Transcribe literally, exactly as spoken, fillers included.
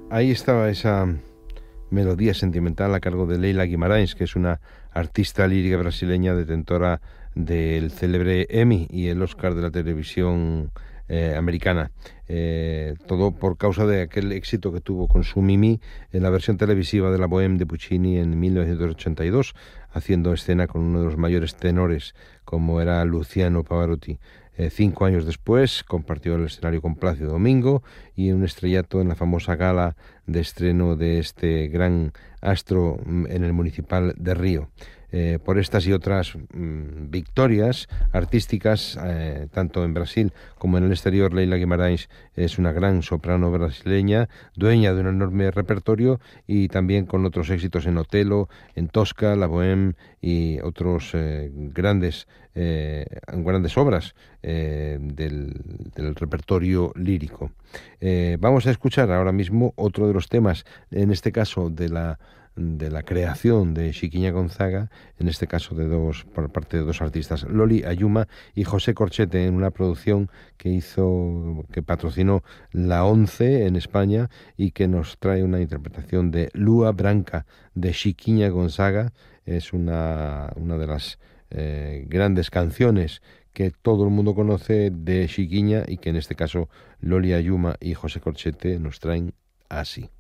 Ahí estaba esa melodía sentimental a cargo de Leila Guimarães, que es una artista lírica brasileña detentora del célebre Emmy y el Oscar de la televisión eh, americana. Eh, todo por causa de aquel éxito que tuvo con su Mimi en la versión televisiva de la Bohème de Puccini en mil novecientos ochenta y dos, haciendo escena con uno de los mayores tenores, como era Luciano Pavarotti. Eh, cinco años después compartió el escenario con Plácido Domingo y un estrellato en la famosa gala de estreno de este gran astro en el Municipal de Río. Eh, por estas y otras mmm, victorias artísticas, eh, tanto en Brasil como en el exterior, Leila Guimarães es una gran soprano brasileña, dueña de un enorme repertorio y también con otros éxitos en Otelo, en Tosca, La Bohème y otros eh, grandes, eh, grandes obras eh, del, del repertorio lírico. Eh, vamos a escuchar ahora mismo otro de los temas, en este caso de la de la creación de Chiquinha Gonzaga, en este caso de dos, por parte de dos artistas, Loli Ayuma y José Corchete, en una producción que hizo, que patrocinó la ONCE en España y que nos trae una interpretación de Lua Branca de Chiquinha Gonzaga. Es una, una de las eh, grandes canciones que todo el mundo conoce de Chiquinha y que en este caso Loli Ayuma y José Corchete nos traen así.